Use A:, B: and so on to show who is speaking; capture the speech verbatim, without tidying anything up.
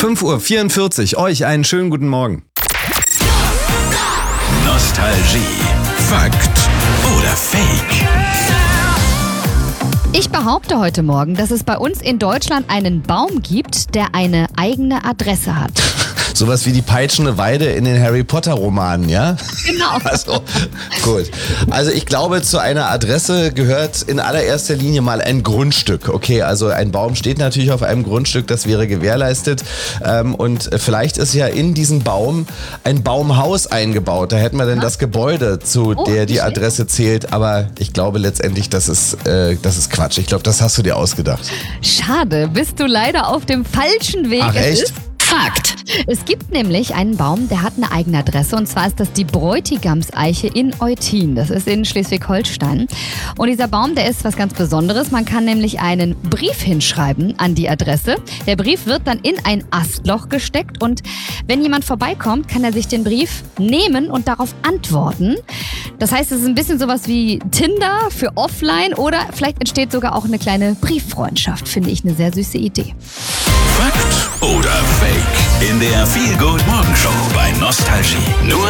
A: fünf Uhr vierundvierzig, euch einen schönen guten Morgen.
B: Nostalgie. Fakt oder Fake?
C: Ich behaupte heute Morgen, dass es bei uns in Deutschland einen Baum gibt, der eine eigene Adresse hat.
D: Sowas wie die peitschende Weide in den Harry Potter Romanen, ja?
C: Genau.
D: Also, gut. Also ich glaube, zu einer Adresse gehört in allererster Linie mal ein Grundstück. Okay, also ein Baum steht natürlich auf einem Grundstück, das wäre gewährleistet. Ähm, und vielleicht ist ja in diesen Baum ein Baumhaus eingebaut. Da hätten wir dann das Gebäude, zu
C: Oh,
D: der die
C: schön.
D: Adresse zählt. Aber ich glaube letztendlich, das ist, äh, das ist Quatsch. Ich glaube, das hast du dir ausgedacht.
C: Schade, bist du leider auf dem falschen Weg.
D: Ach,
C: Es
D: echt?
C: ist Fakt. Es gibt nämlich einen Baum, der hat eine eigene Adresse, und zwar ist das die Bräutigamseiche in Eutin. Das ist in Schleswig-Holstein. Und dieser Baum, der ist was ganz Besonderes. Man kann nämlich einen Brief hinschreiben an die Adresse. Der Brief wird dann in ein Astloch gesteckt, und wenn jemand vorbeikommt, kann er sich den Brief nehmen und darauf antworten. Das heißt, es ist ein bisschen sowas wie Tinder für offline, oder vielleicht entsteht sogar auch eine kleine Brieffreundschaft. Finde ich eine sehr süße Idee.
B: Fakt oder Fake? In der Feel Good Morgen Show bei Nostalgie. Nur